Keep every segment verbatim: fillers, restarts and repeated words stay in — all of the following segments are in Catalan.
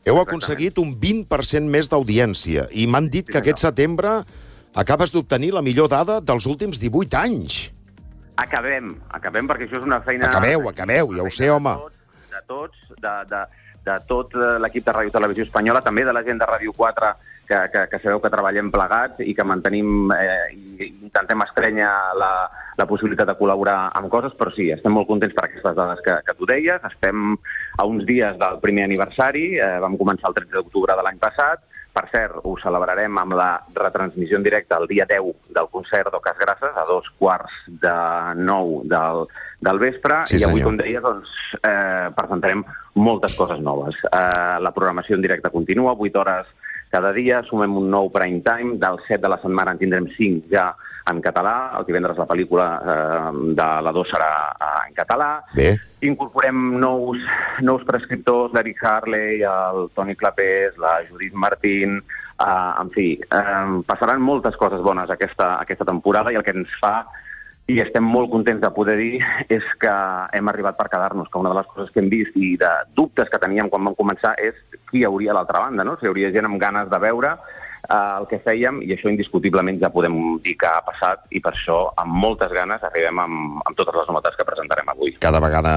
Heu aconseguit un vint per cent més d'audiència i m'han dit que aquest setembre acabes d'obtenir la millor dada dels últims divuit anys. Acabem, acabem, perquè això és una feina... Acabeu, acabeu, ja ho sé, home. De tots, de, de, de tot l'equip de Ràdio Televisió Espanyola, també de la gent de Ràdio quatre, que, que, que sabeu que treballem plegats i que mantenim eh, i intentem estrènyer la, la possibilitat de col·laborar amb coses, però sí, estem molt contents per aquestes dades que, que tu deies. Estem a uns dies del primer aniversari, eh, vam començar el tretze d'octubre de l'any passat. Per cert, ho celebrarem amb la retransmissió en directe el dia deu del concert d'Ocas Grasses, a dos quarts de nou del, del vespre, sí, i avui, senyor, com deia, doncs, eh, presentarem moltes coses noves. Eh, la programació en directe continua, vuit hores cada dia, sumem un nou prime time, del set de la setmana en tindrem cinc ja en català, el divendres la pel·lícula eh, de la dos serà eh, en català. Bé. Incorporem nous, nous prescriptors, l'Eric Harley, el Toni Clapés, la Judith Martín, eh, en fi, eh, passaran moltes coses bones aquesta, aquesta temporada, i el que ens fa, i estem molt contents de poder dir, és que hem arribat per quedar-nos, que una de les coses que hem vist i de dubtes que teníem quan vam començar és qui hi hauria a l'altra banda, no? Si hi hauria gent amb ganes de veure Uh, el que fèiem, i això indiscutiblement ja podem dir que ha passat, i per això amb moltes ganes arribem amb, amb totes les novetats que presentarem avui. Cada vegada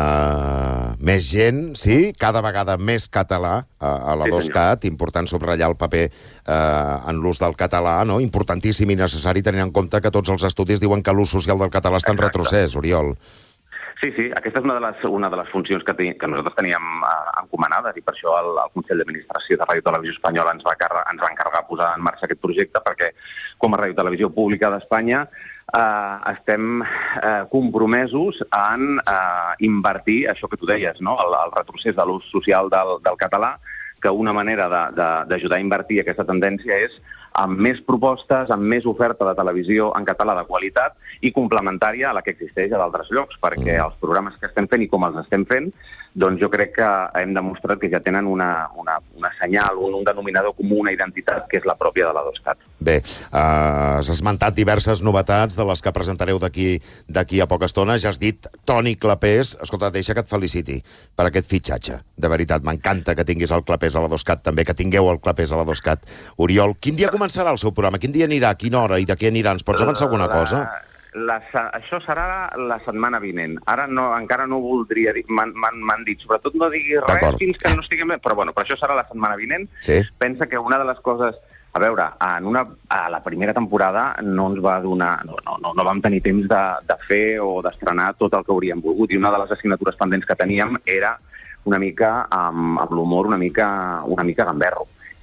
més gent, sí, cada vegada més català a, a la Sí, dos cat, important subratllar el paper eh, en l'ús del català, no? Importantíssim i necessari tenint en compte que tots els estudis diuen que l'ús social del català està en Exacte. retrocés, Oriol. Sí, sí, aquesta és una de les, una de les funcions que, te, que nosaltres teníem uh, encomanades, i per això el, el Consell d'Administració de Ràdio Televisió Espanyola ens va, carre, ens va encarregar posar en marxa aquest projecte, perquè com a Ràdio Televisió Pública d'Espanya uh, estem uh, compromesos en uh, invertir això que tu deies, no? el, el retrocés de l'ús social del, del català, que una manera d'ajudar a invertir aquesta tendència és amb més propostes, amb més oferta de televisió en català de qualitat i complementària a la que existeix a d'altres llocs, perquè els programes que estem fent i com els estem fent, doncs jo crec que hem demostrat que ja tenen una, una, una senyal, un, un denominador comú, una identitat, que és la pròpia de la dos cat. Bé, uh, has esmentat diverses novetats de les que presentareu d'aquí d'aquí a poca estona. Ja has dit Toni Clapés. Escolta, deixa que et feliciti per aquest fitxatge. De veritat, m'encanta que tinguis el Clapés a la dos cat, també, que tingueu el Clapés a la dos cat. Oriol, quin dia començarà el seu programa? Quin dia anirà? A quina hora? I de què anirà? Ens pots avançar alguna cosa? La, això serà la setmana vinent. Ara no, encara no voldria dir, m'han dit, sobretot no diguis res fins que no estiguem bé, però bueno, però això serà la setmana vinent. Sí. Pensa que una de les coses, a veure, en una, a la primera temporada no ens va donar, no, no, no, no vam tenir temps de, de fer o d'estrenar tot el que hauríem volgut, i una de les assignatures pendents que teníem era una mica amb, amb l'humor una mica, una mica gamberro.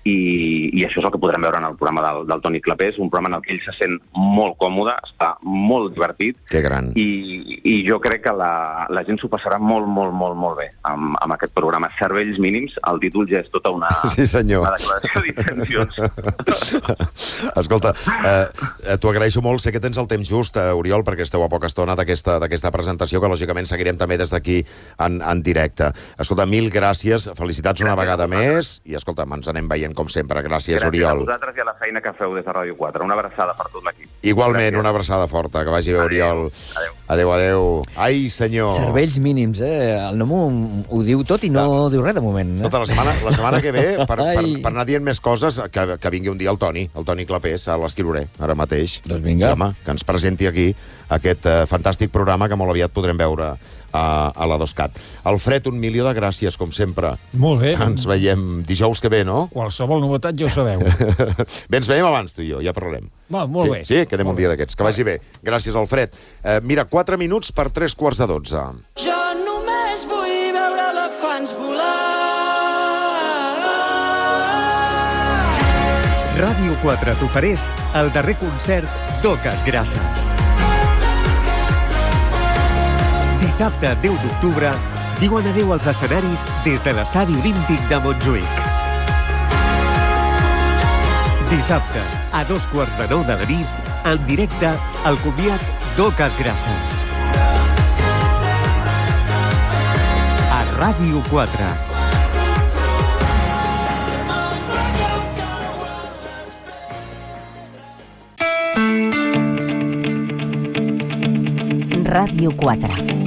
I, i això és el que podrem veure en el programa del, del Toni Clapés, un programa en el que ell se sent molt còmode, està molt divertit. Que gran. I, i jo crec que la, la gent s'ho passarà molt, molt, molt, molt bé amb, amb aquest programa. Cervells mínims, el títol ja és tota una, sí, senyor. una declaració d'intencions. Escolta, eh, t'ho agraeixo molt, sé que tens el temps just, eh, Oriol, perquè esteu a poca estona d'aquesta presentació, que lògicament seguirem també des d'aquí en, en directe. Escolta, mil gràcies, felicitats una vegada més, i escolta, ens anem veient com sempre. Gràcies, gràcies Oriol. Gràcies a vosaltres i a la feina que feu des de Ràdio quatre. Una abraçada per tot l'equip. Igualment, gràcies. Una abraçada forta. Que vagi bé, Oriol. Adéu. Adéu, adéu. Ai, senyor. Cervells mínims, eh? El nom ho, ho diu tot i no Clar. diu res de moment. Eh? Tota la setmana, la setmana que ve, per, per, per anar dient més coses, que, que vingui un dia el Toni, el Toni Clapés, a l'escriuré, ara mateix. Doncs vinga. Sí, home, que ens presenti aquí aquest uh, fantàstic programa que molt aviat podrem veure a, a la dos cat. Alfred, un milió de gràcies, com sempre. Molt bé. Ens veiem dijous que ve, no? Qualsevol novetat ja ho sabeu. Bé, ens veiem abans, tu i jo, ja parlarem. Va, molt sí, bé. Sí, quedem molt un dia d'aquests. Que vagi bé. Gràcies, Alfred. Eh, mira, quatre minuts per tres quarts de dotze. Jo només vull veure elefants volar. Ràdio quatre t'ofereix el darrer concert d'Ocas Grasses. Dissabte, deu d'octubre, diuen adéu als escenaris des de l'Estadi Olímpic de Montjuïc. Dissabte, a dos quarts de nou de la nit, en directe, el comiat d'Ocas Grasses. A Ràdio quatre. Ràdio quatre.